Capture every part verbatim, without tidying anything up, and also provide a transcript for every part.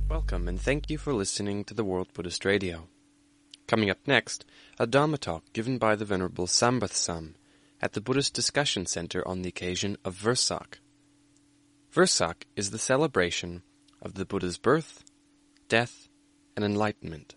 Welcome and thank you for listening to the World Buddhist Radio. Coming up next, a Dharma talk given by the Venerable Sambath Sam at the Buddhist Discussion Center on the occasion of Vesak. Vesak is the celebration of the Buddha's birth, death, and enlightenment.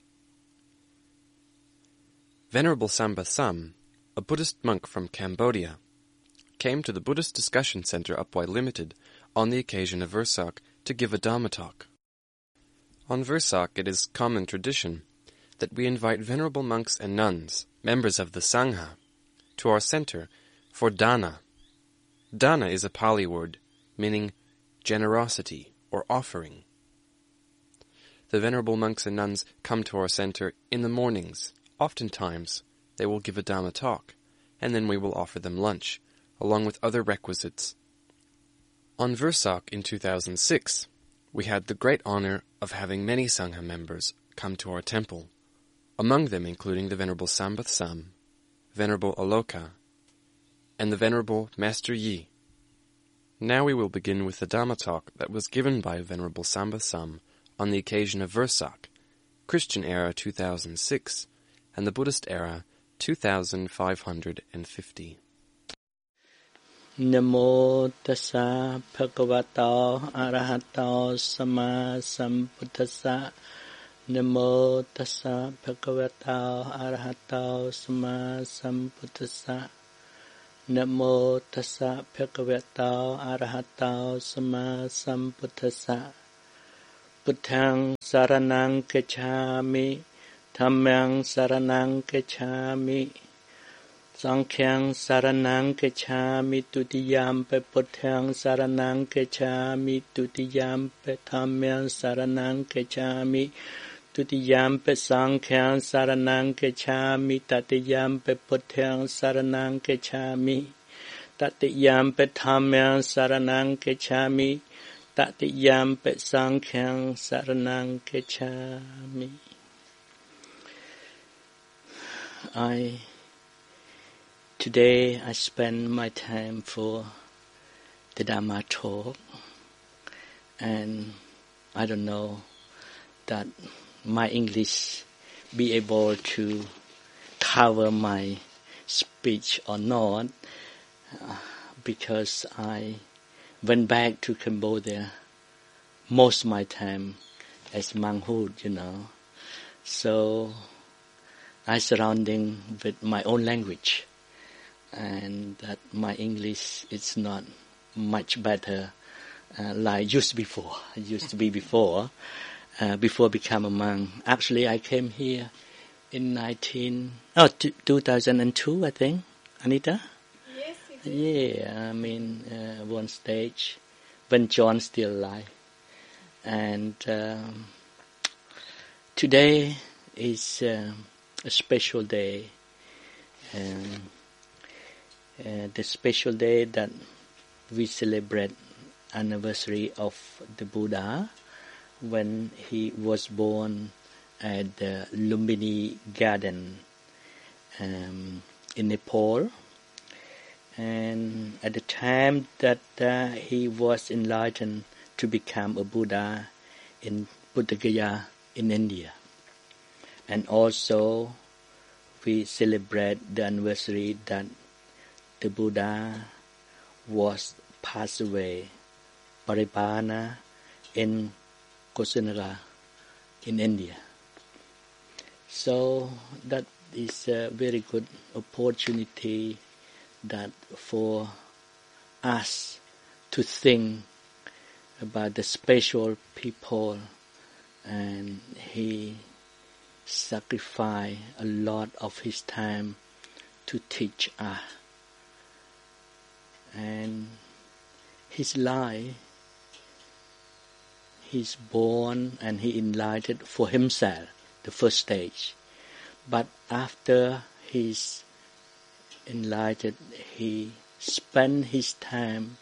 Venerable Sambath Sam, a Buddhist monk from Cambodia, came to the Buddhist Discussion Center Upwai Limited on the occasion of Vesak to give a Dharma talk. On Vesak, it is common tradition that we invite venerable monks and nuns, members of the Sangha, to our center for dana. Dana is a Pali word meaning generosity or offering. The venerable monks and nuns come to our center in the mornings. Oftentimes, they will give a Dhamma talk, and then we will offer them lunch, along with other requisites. On Vesak in two thousand six, we had the great honor of having many Sangha members come to our temple, among them including the Venerable Sambath Sam, Venerable Aloka, and the Venerable Master Yi. Now we will begin with the Dhamma talk that was given by Venerable Sambath Sam on the occasion of Vesak, Christian era two thousand six, and the Buddhist era two thousand five hundred fifty. Namo tassa bhagavato arahato sama sambuddhassa. Namo tassa bhagavato arahato sama sambuddhassa. Namo tassa bhagavato arahato sama sambuddhassa. Buddhaṃ saranang gacchāmi, Dhammang saranang gacchāmi, Sankhyaṃ saranang gacchāmi, Dutiyampa Buddhaṃ saranang gacchāmi, Dutiyampa Dhammang saranang gacchāmi, Dutiyampa Sankhyaṃ saranang gacchāmi, Tatiyampa Buddhaṃ saranang gacchāmi, Tatiyampa Dhammang saranang gacchāmi, Tatiyampa Sankhyaṃ saranang gacchāmi. I Today I spend my time for the Dhamma talk, and I don't know that my English be able to cover my speech or not, uh, because I went back to Cambodia most of my time as monkhood, you know. So I surrounding with my own language, and that my English is not much better uh, like used before. It used to be before, uh, before become a monk. Actually, I came here in nineteen oh two thousand two, I think. Anita. Yes, you did. Yeah, I mean uh, one stage when John still alive, and um, today is uh, a special day. Um, Uh, the special day that we celebrate anniversary of the Buddha when he was born at the Lumbini Garden um, in Nepal, and at the time that uh, he was enlightened to become a Buddha in Buddha Gaya in India. And also we celebrate the anniversary that the Buddha was passed away, Paripana, in Kusinara, in India. So that is a very good opportunity that for us to think about the special people, and he sacrificed a lot of his time to teach us. And his life, he's born and he enlightened for himself, the first stage. But after he's enlightened, he spent his time,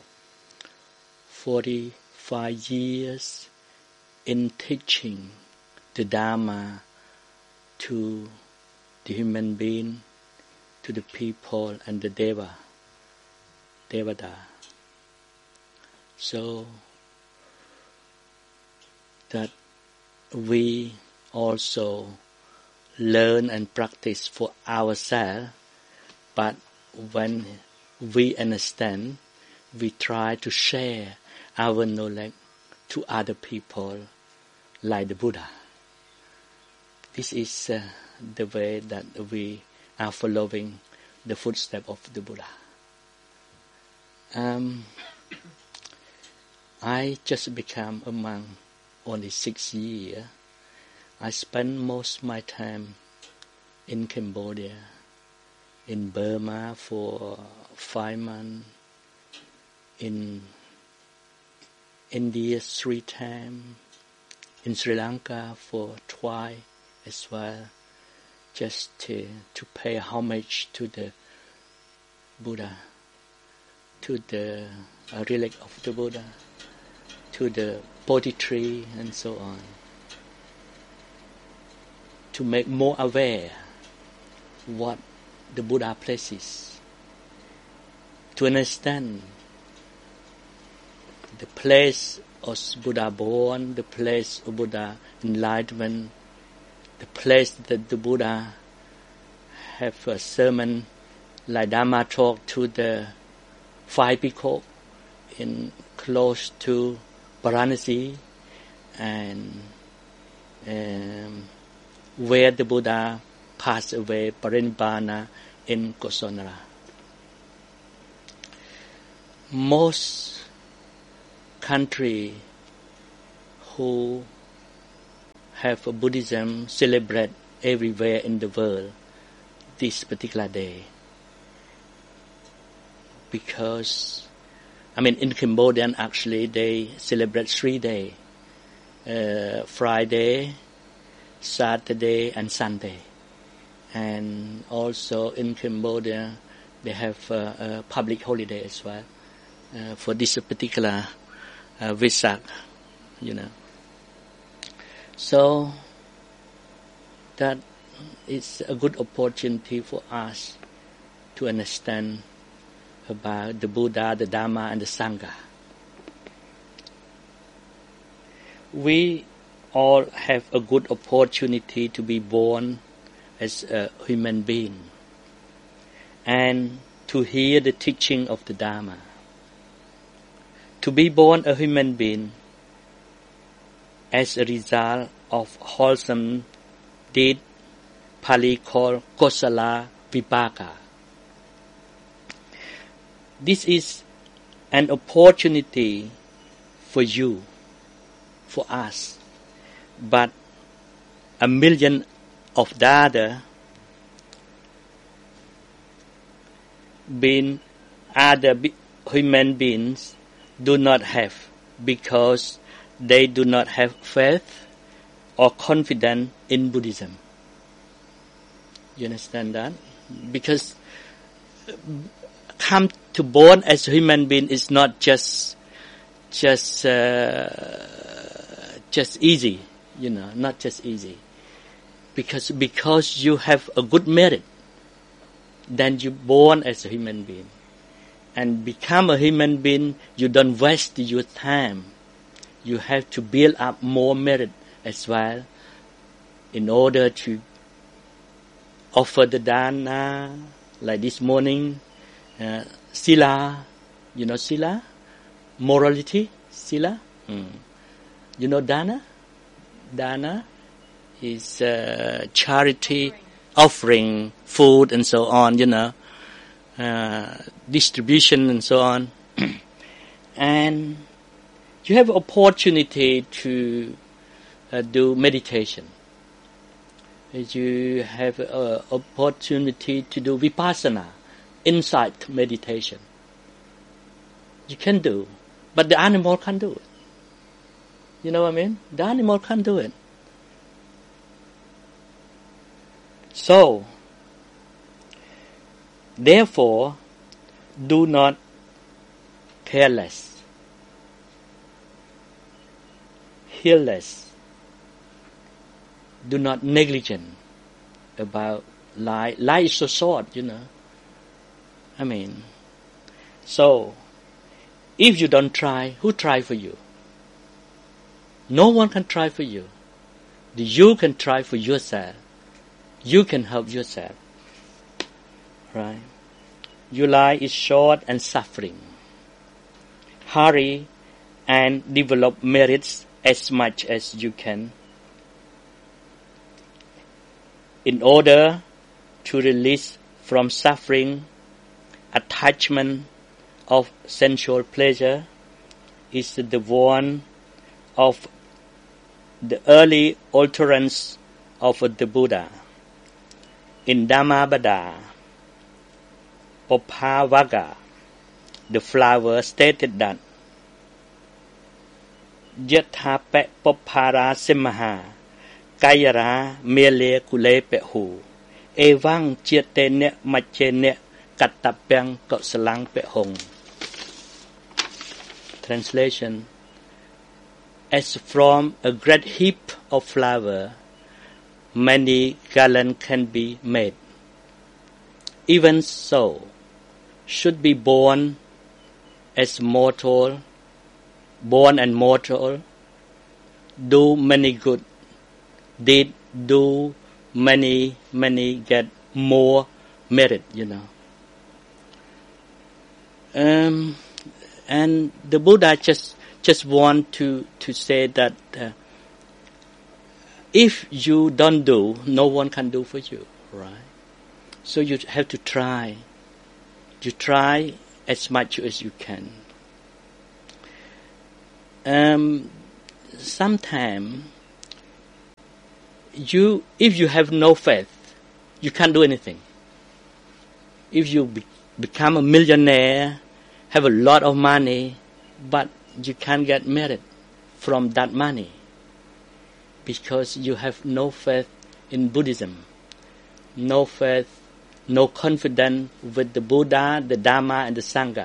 forty-five years, in teaching the Dharma to the human being, to the people and the Deva. Devada. So that we also learn and practice for ourselves, but when we understand, we try to share our knowledge to other people like the Buddha. This is uh, the way that we are following the footsteps of the Buddha. Um, I just became a monk only six years. I spent most of my time in Cambodia, in Burma for five months, in India three times, in Sri Lanka for twice as well, just to, to pay homage to the Buddha, to the uh, relic of the Buddha, to the Bodhi tree and so on, to make more aware what the Buddha places, to understand the place of Buddha born, the place of Buddha enlightenment, the place that the Buddha have a sermon like Dhamma talk to the five people in close to Varanasi, and um, where the Buddha passed away, Parinibbana, in Kosonara. Most country who have a Buddhism celebrate everywhere in the world this particular day, because I mean in Cambodia actually they celebrate three days, uh, Friday, Saturday and Sunday, and also in Cambodia they have a, a public holiday as well uh, for this particular uh, Vesak, you know. So that is a good opportunity for us to understand about the Buddha, the Dhamma and the Sangha. We all have a good opportunity to be born as a human being and to hear the teaching of the Dhamma. To be born a human being as a result of wholesome deed, Pali called Kosala Vipaka. This is an opportunity for you, for us, but a million of the other being other be- human beings do not have, because they do not have faith or confidence in Buddhism. You understand that? Because come to born as a human being is not just just uh, just easy, you know, not just easy. Because because you have a good merit, then you born as a human being. And become a human being, you don't waste your time. You have to build up more merit as well in order to offer the dana, like this morning, uh, sila, you know sila, morality, sila. Mm. You know dana? Dana is uh, charity, offering, food and so on, you know, uh, distribution and so on. And you have opportunity to uh, do meditation. You have uh, opportunity to do vipassana, insight meditation. You can do, but the animal can't do it. You know what I mean? The animal can't do it. So, therefore, do not careless, heedless, do not negligent about life. Life is so short, you know. I mean, so, if you don't try, who try for you? No one can try for you. You can try for yourself. You can help yourself. Right? Your life is short and suffering. Hurry and develop merits as much as you can in order to release from suffering. Attachment of sensual pleasure is the one of the early utterance of the Buddha. In Dhammabada, Popavaga, the flower stated that Yatha pe popara simaha kayara mele kule pehu evang chietene machene katapyang kosalang pehong. Translation: As from a great heap of flour, many gallons can be made. Even so, should be born as mortal, born and mortal, do many good, did do many, many get more merit, you know. Um, and the Buddha just just want to to say that uh, if you don't do, no one can do for you, right? So you have to try. You try as much as you can. Um, sometimes you, if you have no faith, you can't do anything. If you be, become a millionaire, have a lot of money, but you can't get merit from that money because you have no faith in Buddhism, no faith, no confidence with the Buddha, the Dharma, and the Sangha.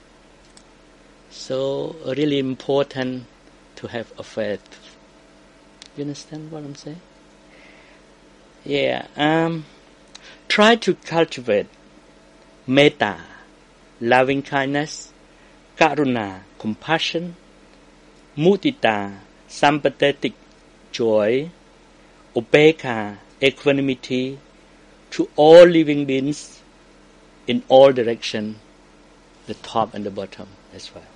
So really important to have a faith. You understand what I'm saying? Yeah. Um, try to cultivate metta, loving kindness, karuna, compassion, mudita, sympathetic joy, upekkha, equanimity, to all living beings in all directions, the top and the bottom as well.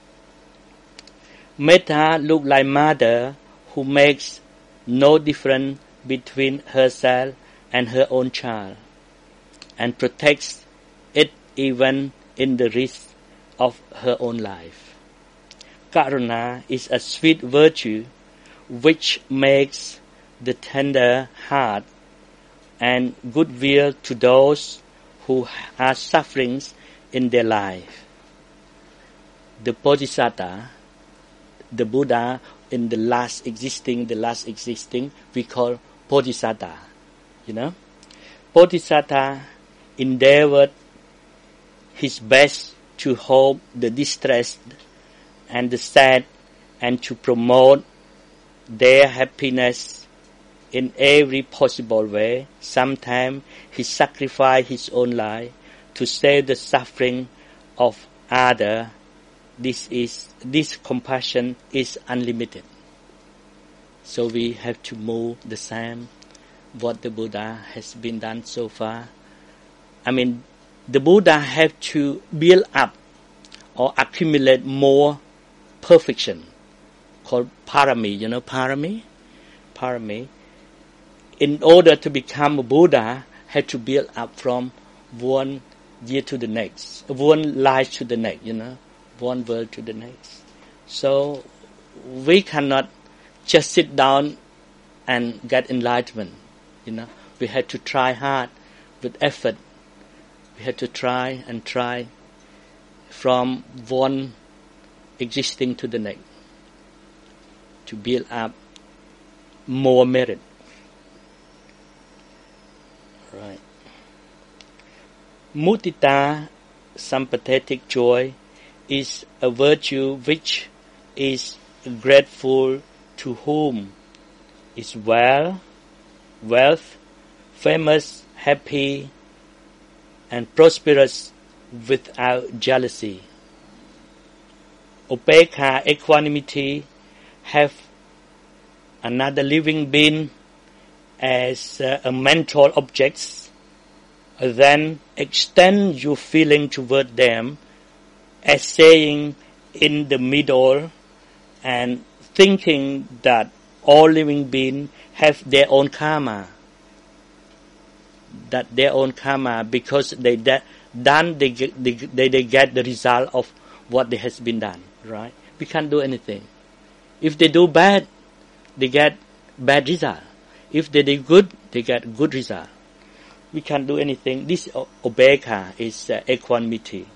Metta look like mother who makes no difference between herself and her own child and protects it even in the risk of her own life. Karuna is a sweet virtue which makes the tender heart and goodwill to those who are suffering in their life. The Bodhisattva, the Buddha in the last existing, the last existing, we call Bodhisattva. You know, Bodhisattva endeavored his best to help the distressed and the sad and to promote their happiness in every possible way. Sometimes he sacrificed his own life to save the suffering of others. This is this compassion is unlimited. So we have to move the same what the Buddha has been done so far. I mean, the Buddha have to build up or accumulate more perfection called parami. You know parami? Parami. In order to become a Buddha, have to build up from one year to the next, one life to the next, you know, one world to the next. So we cannot just sit down and get enlightenment, you know. We have to try hard with effort. We have to try and try from one existing to the next to build up more merit. Right. Mudita, sympathetic joy, is a virtue which is grateful to whom is well, wealth, famous, happy, and prosperous without jealousy. Upekkha, equanimity, have another living being as uh, a mental objects, then extend your feeling toward them as saying in the middle and thinking that all living beings have their own karma, that their own karma because they de- done they get, they, they, they get the result of what they has been done, right? We can't do anything. If they do bad, they get bad result. If they do good, they get good result. We can't do anything. This Ubeka is uh, equanimity.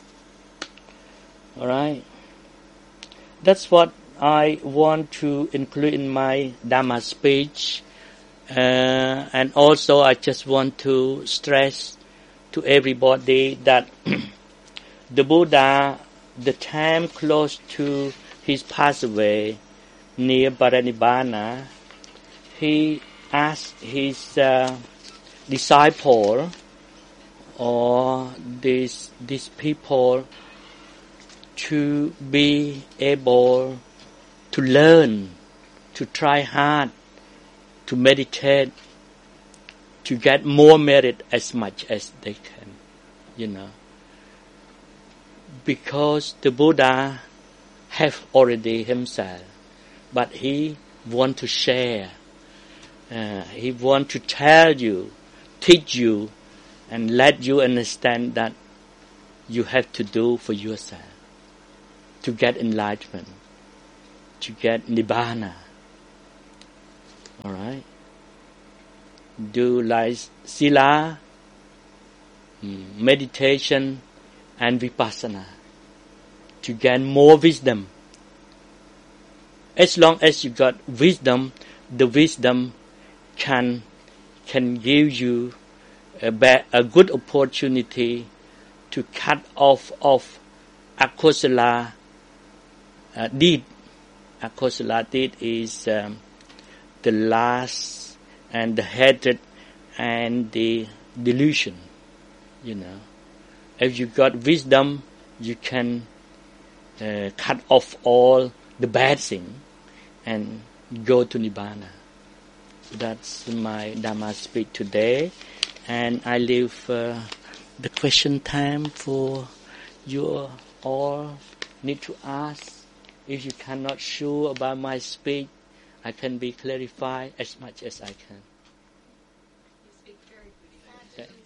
Alright? That's what I want to include in my Dhamma speech. Uh, and also I just want to stress to everybody that the Buddha, the time close to his pass away, near Paranibbana, he asked his uh, disciple or these these people to be able to learn, to try hard, to meditate, to get more merit as much as they can, you know. Because the Buddha have already himself, but he want to share. Uh, he want to tell you, teach you, and let you understand that you have to do for yourself to get enlightenment, to get nibbana. All right. Do like sila, meditation, and vipassana to gain more wisdom. As long as you got wisdom, the wisdom can can give you a, ba- a good opportunity to cut off of akosala uh, deed. Akosala deed is um, the lust and the hatred and the delusion. You know, if you got wisdom, you can uh, cut off all the bad thing and go to Nibbana. That's my Dhamma speech today, and I leave uh, the question time for you all need to ask. If you cannot sure about my speech, I can be clarified as much as I can. You speak very good. Okay.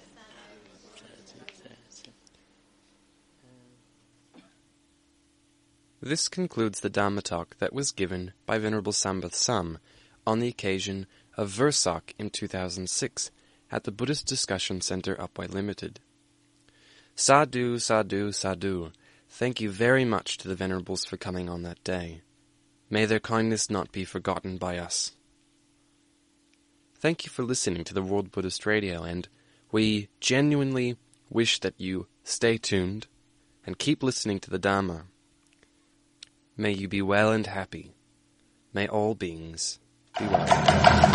This concludes the Dhamma talk that was given by Venerable Sambath Sam on the occasion of Versakh in two thousand six at the Buddhist Discussion Center Upway Limited. Sadhu, sadhu, sadhu. Thank you very much to the Venerables for coming on that day. May their kindness not be forgotten by us. Thank you for listening to the World Buddhist Radio, and we genuinely wish that you stay tuned and keep listening to the Dhamma. May you be well and happy. May all beings be well.